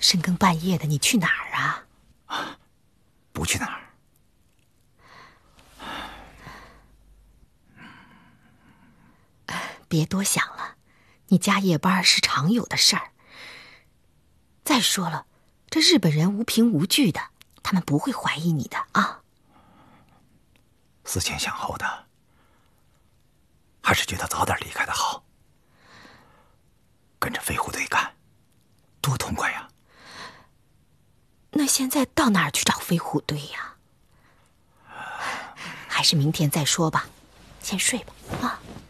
深更半夜的，你去哪儿啊？ 不去哪儿。 别多想了，你加夜班是常有的事儿。再说了，这日本人无凭无据的，他们不会怀疑你的啊。 思前想后的，还是觉得早点离开的好。跟着飞虎队干，多痛快呀！ 那现在到哪儿去找飞虎队呀？还是明天再说吧，先睡吧啊。